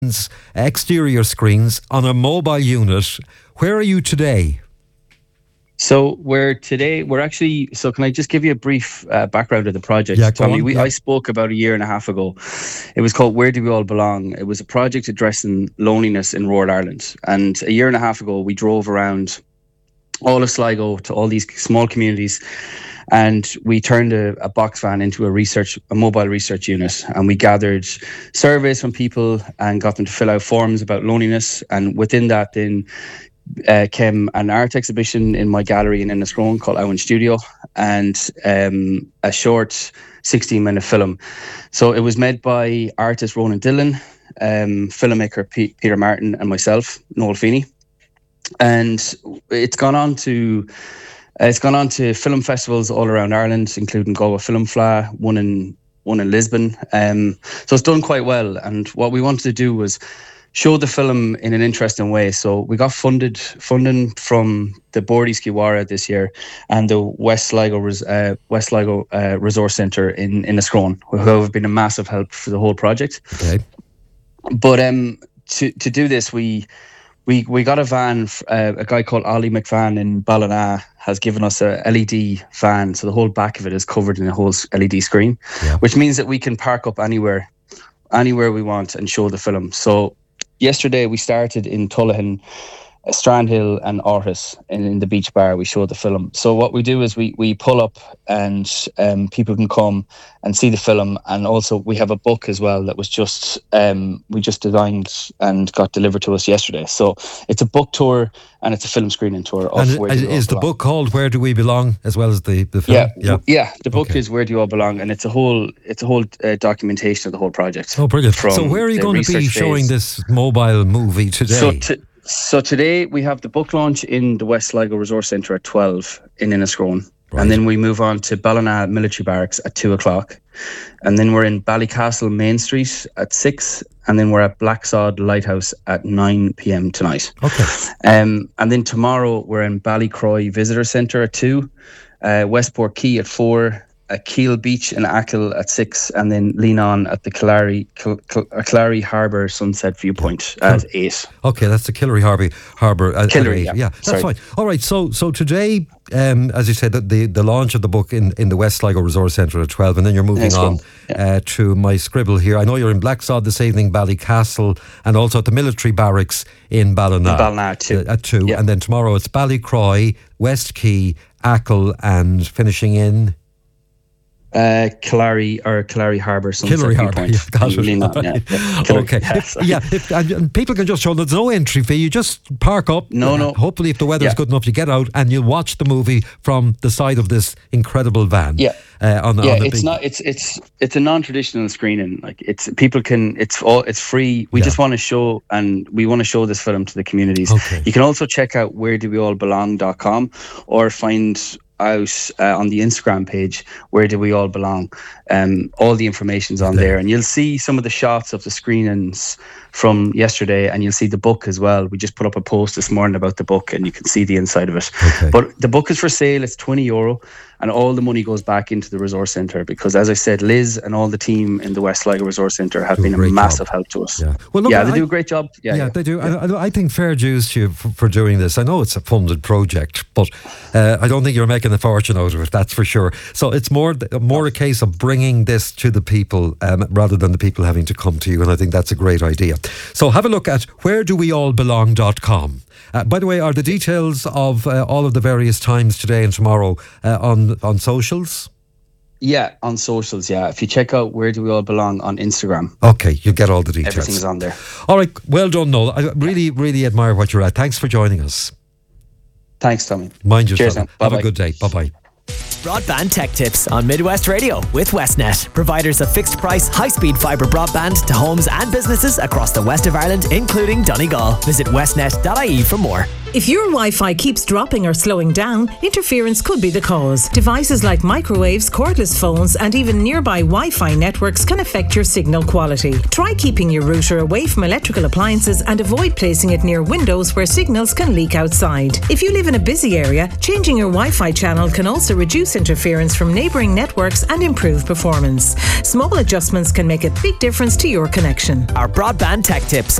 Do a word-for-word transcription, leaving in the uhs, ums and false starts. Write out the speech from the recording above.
exterior screens on a mobile unit. Where are you today? So we're today, we're actually, so can I just give you a brief uh, background of the project? Yeah, Tommy, on, we, yeah. I spoke about a year and a half ago. It was called Where Do We All Belong? It was a project addressing loneliness in rural Ireland. And a year and a half ago, we drove around all of Sligo to all these small communities, and we turned a, a box van into a research, a mobile research unit, and we gathered surveys from people and got them to fill out forms about loneliness. And within that, then uh, came an art exhibition in my gallery in Enniscrone called Owen Studio, and um, a short sixteen-minute film. So it was made by artist Ronan Dillon, um, filmmaker P- Peter Martin, and myself, Noel Feeney. And it's gone on to uh, it's gone on to film festivals all around Ireland, including Galway Film Fleadh, one in one in Lisbon. Um, so it's done quite well. And what we wanted to do was show the film in an interesting way. So we got funded funding from the Bordy Skiwara this year and the West Sligo uh, West Sligo uh, Resource Centre in in Enniscrone, who have been a massive help for the whole project. Okay. But um, to to do this, we. We we got a van, uh, a guy called Ollie McVan in Ballina has given us a L E D van. So the whole back of it is covered in a whole L E D screen, yeah. Which means that we can park up anywhere, anywhere we want and show the film. So yesterday we started in Tullahan, Strandhill and Ortis in, in the beach bar. We showed the film. So what we do is we we pull up and um, people can come and see the film. And also we have a book as well that was just um, we just designed and got delivered to us yesterday. So it's a book tour and it's a film screening tour. Of And Where is, Do We All is the Belong. book called Where Do We Belong as well as the, the film? Yeah, yeah, yeah. The book Okay. is Where Do You All Belong, and it's a whole it's a whole uh, documentation of the whole project. Oh, brilliant! From So where are you the going to be research showing phase. this mobile movie today? So, t- so today we have the book launch in the West Sligo Resource Centre at twelve in Enniscrone. Right. And then we move on to Ballina Military Barracks at two o'clock. And then we're in Ballycastle Main Street at six. And then we're at Blacksod Lighthouse at nine p.m. tonight. Okay. Um, and then tomorrow we're in Ballycroy Visitor Centre at two, uh, Westport Quay at four, at Keel Beach in Achill at six, and then Lean On at the Clary, Cl- Cl- Clary Harbour Sunset Viewpoint at eight. Okay, that's the Killary Harbour. Harbour at, Killary, at eight. yeah. yeah, that's Sorry. fine. All right, so so today, um, as you said, the, the the launch of the book in, in the West Sligo Resource Centre at twelve, and then you're moving Yes, on well, yeah. uh, to my scribble here. I know you're in Blacksod this evening, Ballycastle, and also at the military barracks in Ballina. Ballina at two. Uh, at two, Yeah. and then tomorrow it's Ballycroy, West Quay, Achill, and finishing in... Uh, Clary or Clary Harbour Sunset Killary Harbour, Viewpoint. yeah, got it. Lean On, yeah, yeah. Killary, Okay, yeah, if, sorry. yeah, if, and, and people can just show there's no entry fee. You just park up. No, uh, no. Hopefully, if the weather's Yeah. good enough, you get out and you'll watch the movie from the side of this incredible van. Yeah. uh, on the, yeah, on the it's big- not. It's it's it's a non-traditional screening. Like it's people can. It's all. It's free. We Yeah. just want to show, and we want to show this film to the communities. Okay. You can also check out where do we all belong dot com or find out uh, on the Instagram page Where Do We All Belong. Um, all the information's on There. there, and you'll see some of the shots of the screenings from yesterday, and you'll see the book as well. We just put up a post this morning about the book, and you can see the inside of it. Okay. But the book is for sale. It's twenty euro, and all the money goes back into the resource centre because, as I said, Liz and all the team in the West Sligo Resource Centre have Do a been a great massive job. help to us. Yeah. Well, look, yeah, I- they do a great job. Yeah, Yeah, yeah. they do. I, I- I think fair dues to you for, for doing this. I know it's a funded project, but uh, I don't think you're making a fortune out of it, that's for sure. So it's more more a case of bringing this to the people um, rather than the people having to come to you, and I think that's a great idea. So have a look at where do we all belong dot com. Uh, by the way, are the details of uh, all of the various times today and tomorrow uh, on, on socials? Yeah, on socials, yeah. If you check out Where Do We All Belong on Instagram, Okay, you get all the details. everything's on there. All right, well done, Noel. I really, really admire what you're at. Thanks for joining us. Thanks, Tommy. Mind Cheers yourself. now. Have a Bye-bye. good day. Bye-bye. Broadband Tech Tips on Midwest Radio with Westnet. Providers of fixed price, high speed fibre broadband to homes and businesses across the west of Ireland, including Donegal. Visit westnet dot I E for more. If your Wi-Fi keeps dropping or slowing down, interference could be the cause. Devices like microwaves, cordless phones, and even nearby Wi-Fi networks can affect your signal quality. Try keeping your router away from electrical appliances and avoid placing it near windows where signals can leak outside. If you live in a busy area, changing your Wi-Fi channel can also reduce interference from neighbouring networks and improve performance. Small adjustments can make a big difference to your connection. Our broadband tech tips